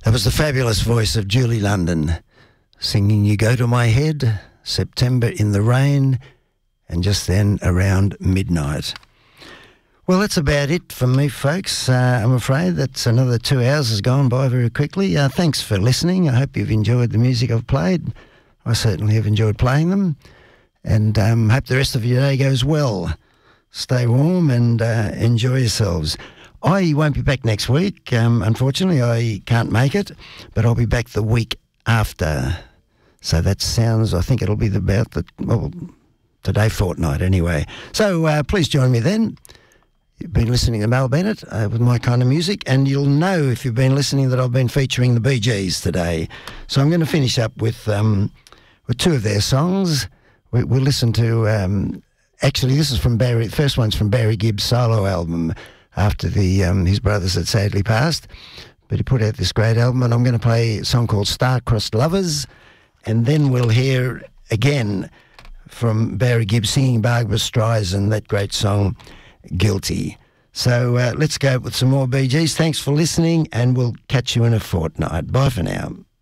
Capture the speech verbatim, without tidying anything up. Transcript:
That was the fabulous voice of Julie London singing You Go to My Head, September in the Rain, and just then around midnight. Well, that's about it from me, folks. Uh, I'm afraid that's another two hours has gone by very quickly. Uh, thanks for listening. I hope you've enjoyed the music I've played. I certainly have enjoyed playing them, and um, hope the rest of your day goes well. Stay warm and uh, enjoy yourselves. I won't be back next week. Um, unfortunately, I can't make it, but I'll be back the week after. So that sounds, I think it'll be about the, well, today fortnight anyway. So uh, please join me then. You've been listening to Mal Bennett uh, with my kind of music, and you'll know if you've been listening that I've been featuring the Bee Gees today. So I'm going to finish up with um, with two of their songs. We, we'll listen to, um, actually this is from Barry, the first one's from Barry Gibb's solo album, after the um, his brothers had sadly passed. But he put out this great album, and I'm going to play a song called Star-Crossed Lovers, and then we'll hear again from Barry Gibb singing Barbra Streisand, that great song, Guilty. So uh, let's go with some more Bee Gees. Thanks for listening, and we'll catch you in a fortnight. Bye for now.